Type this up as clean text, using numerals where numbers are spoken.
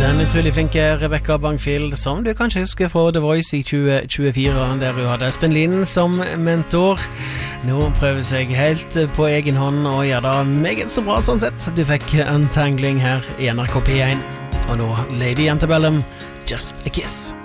Den utrolig flinke Rebecca Bangfield, som du kanskje husker fra The Voice i 2024, der hun hadde Espen Lind som mentor. Nå prøver seg helt på egen hånd og gjør det meget så bra sånn sett. Du fikk Untangling her i NRK P1. Og nå Lady Antebellum, Just a Kiss.